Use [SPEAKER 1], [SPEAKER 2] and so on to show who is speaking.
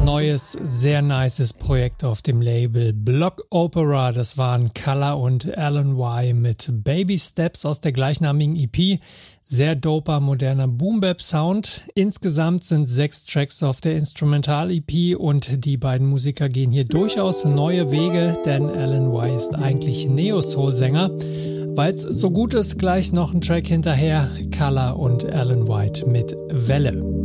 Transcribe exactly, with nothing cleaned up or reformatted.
[SPEAKER 1] neues, sehr nices Projekt auf dem Label Block Opera. Das waren Color und Alan Y mit Baby Steps aus der gleichnamigen E P. Sehr doper, moderner Boom-Bap-Sound. Insgesamt sind sechs Tracks auf der Instrumental-E P und die beiden Musiker gehen hier durchaus neue Wege, denn Alan Y ist eigentlich Neo-Soul-Sänger. Weil es so gut ist, gleich noch ein Track hinterher, Color und Alan White mit Welle.